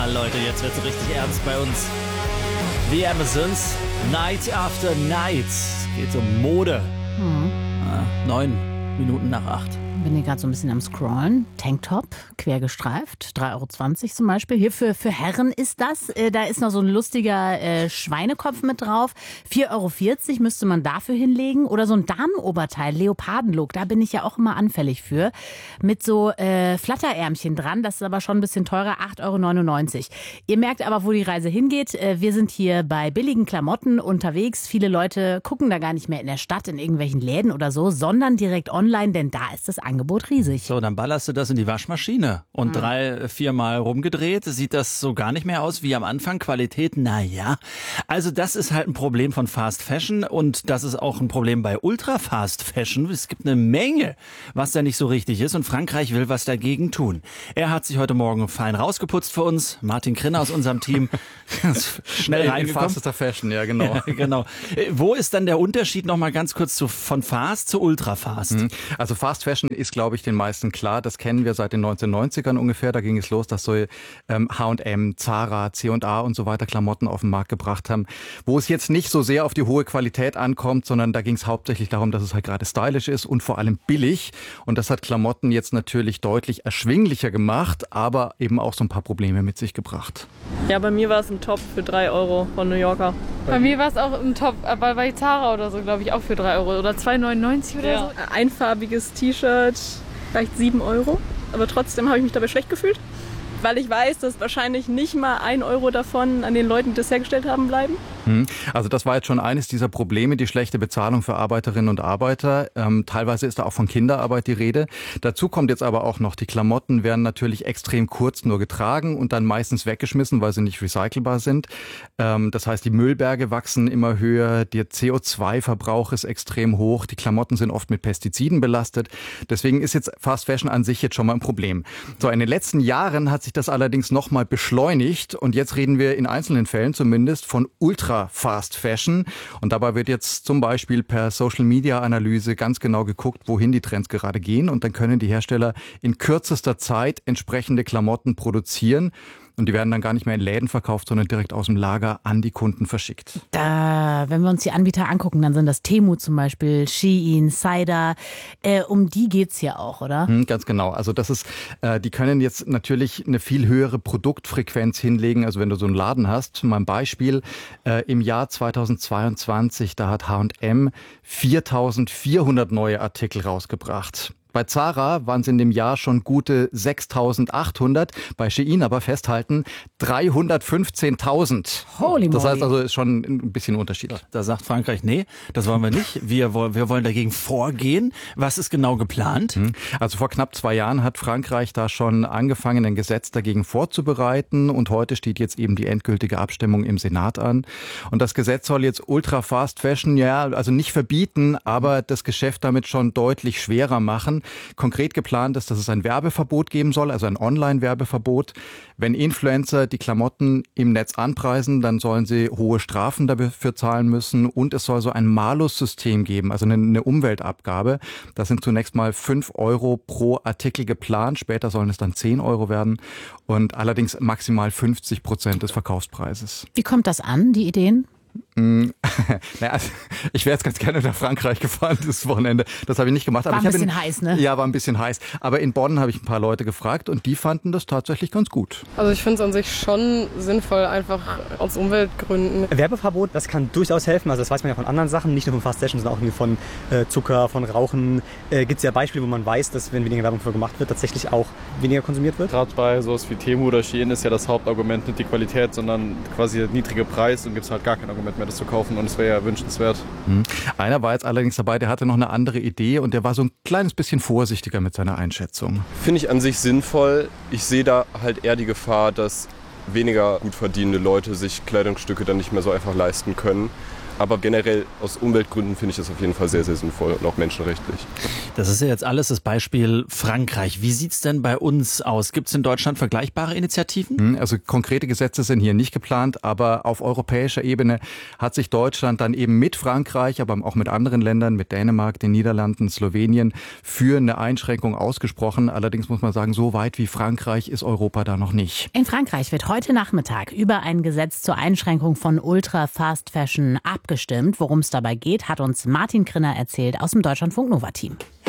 Leute, jetzt wird's richtig ernst bei uns. The Amazons, Night After Night. Es geht um Mode. 9 Minuten nach 8. Bin hier gerade so ein bisschen am Scrollen. Tanktop, quer gestreift, 3,20 € zum Beispiel. Hier für Herren ist das. Da ist noch so ein lustiger Schweinekopf mit drauf. 4,40 € müsste man dafür hinlegen. Oder so ein Damenoberteil, Leopardenlook. Da bin ich ja auch immer anfällig für. Mit so Flatterärmchen dran. Das ist aber schon ein bisschen teurer, 8,99 €. Ihr merkt aber, wo die Reise hingeht. Wir sind hier bei billigen Klamotten unterwegs. Viele Leute gucken da gar nicht mehr in der Stadt, in irgendwelchen Läden oder so, sondern direkt online, denn da ist das Angebot riesig. So, dann ballerst du das in die Waschmaschine und 3-4 Mal rumgedreht. Sieht das so gar nicht mehr aus wie am Anfang. Qualität, naja. Also das ist halt ein Problem von Fast Fashion und das ist auch ein Problem bei Ultra Fast Fashion. Es gibt eine Menge, was da nicht so richtig ist und Frankreich will was dagegen tun. Er hat sich heute Morgen fein rausgeputzt für uns. Martin Krinner aus unserem Team. Schnell reingekommen. Fastester Fashion, ja genau. Ja, genau. Wo ist dann der Unterschied nochmal ganz kurz von Fast zu Ultra Fast? Also Fast Fashion ist, glaube ich, den meisten klar. Das kennen wir seit den 1990ern ungefähr. Da ging es los, dass so H&M, Zara, C&A und so weiter Klamotten auf den Markt gebracht haben, wo es jetzt nicht so sehr auf die hohe Qualität ankommt, sondern da ging es hauptsächlich darum, dass es halt gerade stylisch ist und vor allem billig. Und das hat Klamotten jetzt natürlich deutlich erschwinglicher gemacht, aber eben auch so ein paar Probleme mit sich gebracht. Ja, bei mir war es ein Top für 3 € von New Yorker. Bei mir war es auch ein Top, aber bei Zara oder so, glaube ich, auch für 3 € oder 2,99 € oder so. Einfarbiges T-Shirt, vielleicht 7 €. Aber trotzdem habe ich mich dabei schlecht gefühlt, weil ich weiß, dass wahrscheinlich nicht mal 1 € davon an den Leuten, die das hergestellt haben, bleiben. Also das war jetzt schon eines dieser Probleme, die schlechte Bezahlung für Arbeiterinnen und Arbeiter. Teilweise ist da auch von Kinderarbeit die Rede. Dazu kommt jetzt aber auch noch, die Klamotten werden natürlich extrem kurz nur getragen und dann meistens weggeschmissen, weil sie nicht recycelbar sind. Das heißt, die Müllberge wachsen immer höher, der CO2-Verbrauch ist extrem hoch, die Klamotten sind oft mit Pestiziden belastet. Deswegen ist jetzt Fast Fashion an sich jetzt schon mal ein Problem. So, in den letzten Jahren hat sich das allerdings nochmal beschleunigt und jetzt reden wir in einzelnen Fällen zumindest von Ultra Fast Fashion. Und dabei wird jetzt zum Beispiel per Social-Media-Analyse ganz genau geguckt, wohin die Trends gerade gehen. Und dann können die Hersteller in kürzester Zeit entsprechende Klamotten produzieren. Und die werden dann gar nicht mehr in Läden verkauft, sondern direkt aus dem Lager an die Kunden verschickt. Wenn wir uns die Anbieter angucken, dann sind das Temu zum Beispiel, Shein, Cider. Um die geht's hier auch, oder? Ganz genau. Also das ist, die können jetzt natürlich eine viel höhere Produktfrequenz hinlegen. Also wenn du so einen Laden hast, mal ein Beispiel. Im Jahr 2022, da hat H&M 4.400 neue Artikel rausgebracht. Bei Zara waren es in dem Jahr schon gute 6.800, bei Shein aber festhalten 315.000. Holy moly. Das heißt also, ist schon ein bisschen Unterschied. Da sagt Frankreich, nee, das wollen wir nicht. Wir wollen dagegen vorgehen. Was ist genau geplant? Also vor knapp 2 Jahren hat Frankreich da schon angefangen, ein Gesetz dagegen vorzubereiten und heute steht jetzt eben die endgültige Abstimmung im Senat an. Und das Gesetz soll jetzt Ultra Fast Fashion, ja, also nicht verbieten, aber das Geschäft damit schon deutlich schwerer machen. Konkret geplant ist, dass es ein Werbeverbot geben soll, also ein Online-Werbeverbot. Wenn Influencer die Klamotten im Netz anpreisen, dann sollen sie hohe Strafen dafür zahlen müssen und es soll so ein Malus-System geben, also eine Umweltabgabe. Das sind zunächst mal 5 € pro Artikel geplant, später sollen es dann 10 € werden und allerdings maximal 50% des Verkaufspreises. Wie kommt das an, die Ideen? Naja, ich wäre jetzt ganz gerne nach Frankreich gefahren das Wochenende. Das habe ich nicht gemacht. Aber war ein bisschen heiß, ne? Ja, war ein bisschen heiß. Aber in Bonn habe ich ein paar Leute gefragt und die fanden das tatsächlich ganz gut. Also ich finde es an sich schon sinnvoll, einfach aus Umweltgründen. Werbeverbot, das kann durchaus helfen. Also das weiß man ja von anderen Sachen, nicht nur von Fast Fashion, sondern auch irgendwie von Zucker, von Rauchen. Gibt es ja Beispiele, wo man weiß, dass wenn weniger Werbung für gemacht wird, tatsächlich auch weniger konsumiert wird. Gerade bei sowas wie Temu oder Shein ist ja das Hauptargument nicht die Qualität, sondern quasi der niedrige Preis und gibt es halt gar kein Argument mehr, das zu kaufen und es wäre ja wünschenswert. Einer war jetzt allerdings dabei, der hatte noch eine andere Idee und der war so ein kleines bisschen vorsichtiger mit seiner Einschätzung. Finde ich an sich sinnvoll. Ich sehe da halt eher die Gefahr, dass weniger gut verdienende Leute sich Kleidungsstücke dann nicht mehr so einfach leisten können. Aber generell aus Umweltgründen finde ich das auf jeden Fall sehr, sehr sinnvoll und auch menschenrechtlich. Das ist ja jetzt alles das Beispiel Frankreich. Wie sieht's denn bei uns aus? Gibt es in Deutschland vergleichbare Initiativen? Also konkrete Gesetze sind hier nicht geplant, aber auf europäischer Ebene hat sich Deutschland dann eben mit Frankreich, aber auch mit anderen Ländern, mit Dänemark, den Niederlanden, Slowenien, für eine Einschränkung ausgesprochen. Allerdings muss man sagen, so weit wie Frankreich ist Europa da noch nicht. In Frankreich wird heute Nachmittag über ein Gesetz zur Einschränkung von Ultra-Fast Fashion abgestimmt. Worum es dabei geht, hat uns Martin Krinner erzählt aus dem Deutschlandfunk Nova Team.